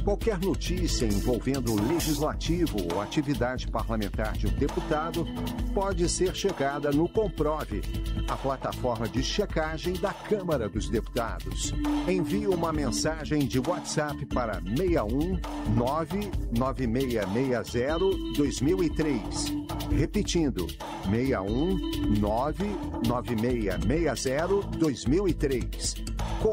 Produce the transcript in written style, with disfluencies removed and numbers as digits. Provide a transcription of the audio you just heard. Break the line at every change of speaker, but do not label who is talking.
Qualquer notícia envolvendo o legislativo ou atividade parlamentar de um deputado pode ser checada no Comprove, a plataforma de checagem da Câmara dos Deputados. Envie uma mensagem de WhatsApp para 61 99660-2003. Repetindo, 61 99660-2003.